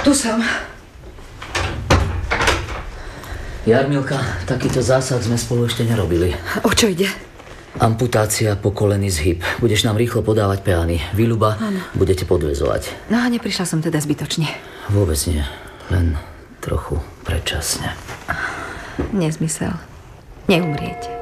Tu som. Jarmilka, takýto zásah sme spolu ešte nerobili. O čo ide? Amputácia pokolený zhyb. Budeš nám rýchlo podávať peány. Výľuba budete podväzovať. No a neprišla som teda zbytočne. Vôbec nie. Len trochu predčasne. Nezmysel. Neumrieť.